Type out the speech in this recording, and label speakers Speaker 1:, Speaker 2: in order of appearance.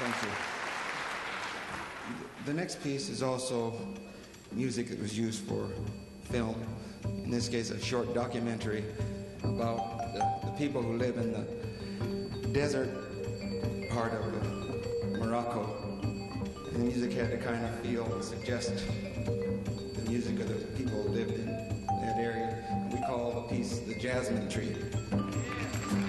Speaker 1: Thank you. The next piece is also music that was used for film. In this case, a short documentary about the people who live in the desert part of Morocco. And the music had to kind of feel and suggest the music of the people who lived in that area. And we call the piece the Jasmine Tree.